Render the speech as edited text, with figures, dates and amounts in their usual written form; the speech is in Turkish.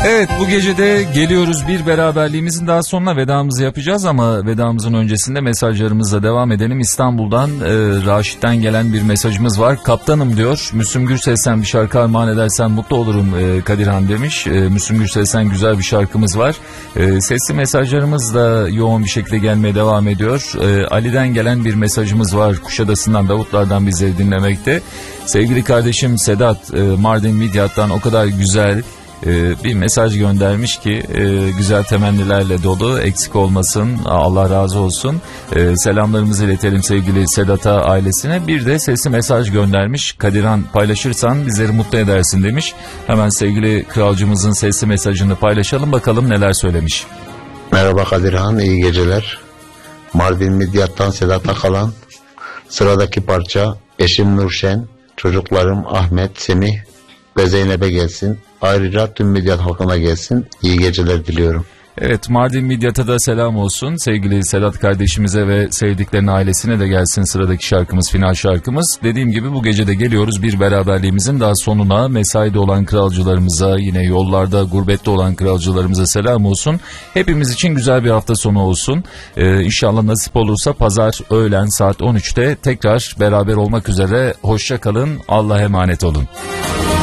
Evet, bu gece de geliyoruz bir beraberliğimizin daha sonuna, vedamızı yapacağız ama vedamızın öncesinde mesajlarımızla devam edelim. İstanbul'dan Raşit'ten gelen bir mesajımız var. Kaptanım diyor, Müslüm Gürses'ten bir şarkı armağan edersen mutlu olurum Kadirhan demiş. Müslüm Gürses'ten güzel bir şarkımız var. Sesli mesajlarımız da yoğun bir şekilde gelmeye devam ediyor. Ali'den gelen bir mesajımız var. Kuşadası'ndan, Davutlar'dan bizleri dinlemekte. Sevgili kardeşim Sedat Mardin Midyat'tan o kadar güzel bir mesaj göndermiş ki güzel temennilerle dolu, eksik olmasın, Allah razı olsun. Selamlarımızı iletelim sevgili Sedat'a, ailesine. Bir de sesli mesaj göndermiş. Kadirhan, paylaşırsan bizleri mutlu edersin demiş. Hemen sevgili kralcımızın sesli mesajını paylaşalım, bakalım neler söylemiş. Merhaba Kadirhan, iyi geceler. Mardin Midyat'tan Sedat'a kalan sıradaki parça eşim Nurşen, çocuklarım Ahmet, Semih ve Zeynep'e gelsin. Ayrıca tüm Midyat halkına gelsin. İyi geceler diliyorum. Evet, Mardin Midyat'a da selam olsun. Sevgili Sedat kardeşimize ve sevdiklerinin ailesine de gelsin sıradaki şarkımız, final şarkımız. Dediğim gibi bu gece de geliyoruz bir beraberliğimizin daha sonuna. Mesaide olan kralcılarımıza, yine yollarda, gurbette olan kralcılarımıza selam olsun. Hepimiz için güzel bir hafta sonu olsun. İnşallah nasip olursa pazar öğlen saat 13'te tekrar beraber olmak üzere. Hoşça kalın, Allah'a emanet olun.